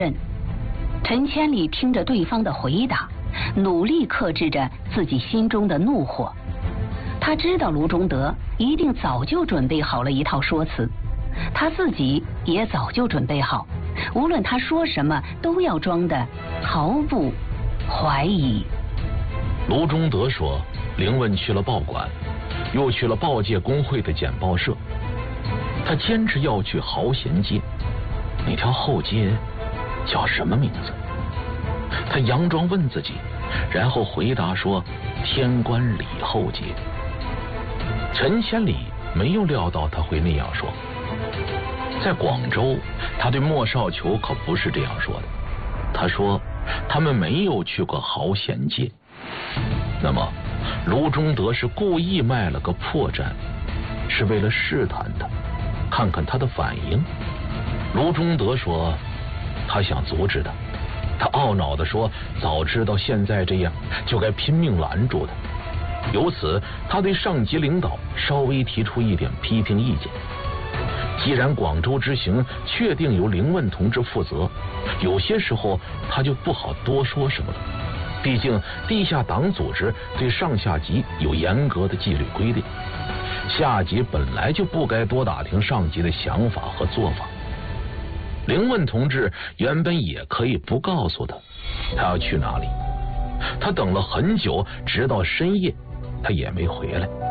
陈千里听着对方的回答，努力克制着自己心中的怒火。他知道卢中德一定早就准备好了一套说辞，他自己也早就准备好，无论他说什么都要装得毫不怀疑。 卢中德说，凌问去了报馆，又去了报界工会的简报社，他坚持要去豪贤街。那条后街叫什么名字？他佯装问自己，然后回答说天官里后街。陈千里没有料到他会那样说。在广州，他对莫少球可不是这样说的。他说他们没有去过豪贤街。那么卢中德是故意卖了个破绽，是为了试探他，看看他的反应。卢中德说他想阻止他，他懊恼地说早知道现在这样，就该拼命拦住他。由此他对上级领导稍微提出一点批评意见。既然广州之行确定由凌问同志负责，有些时候他就不好多说什么了。毕竟地下党组织对上下级有严格的纪律规定，下级本来就不该多打听上级的想法和做法。凌问同志原本也可以不告诉他他要去哪里，他等了很久，直到深夜他也没回来。